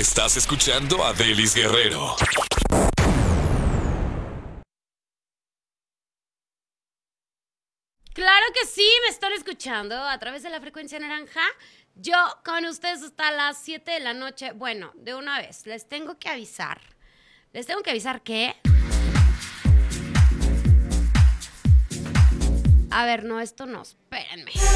Estás escuchando a Delis Guerrero. Claro que sí, me están escuchando a través de la frecuencia naranja. Yo con ustedes hasta las 7 de la noche. Bueno, de una vez, les tengo que avisar. Que... A ver, no, esto no, espérenme.